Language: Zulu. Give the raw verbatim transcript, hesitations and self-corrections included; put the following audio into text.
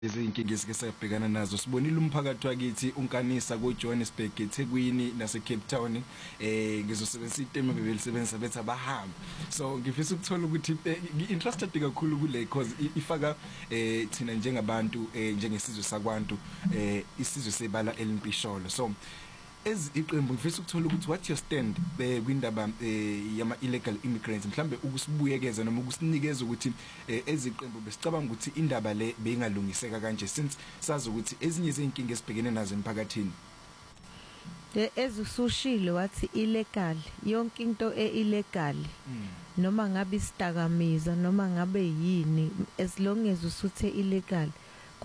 Izinkinga esike sabhekana nazo sibonile umphakathi wakithi unkanisa ko Johannesburg eThekwini nase Cape Town eh ngizosebenzisa itema bebelisebenzisa bethi abahamba so ngifisa ukuthola ukuthi interested kakhulu kule cause ifaka eh thina njengabantu njengesizwe sakwantu eh isizwe sebala elimpisholo so as iqembu ngifisa ukuthola ukuthi what your stand kwindaba yama illegal immigrants mhlambe ukusibuyekeza noma ukusinikeza ukuthi eziqembu besicabanga ukuthi indaba le beyingalungiseka kanje since sazi ukuthi ezinye izinkinga esibhekene nazo emphakathini ezusushilo wathi illegal yonke into eillegal noma ngabe isidakamizwa noma ngabe yini as long as usuthe illegal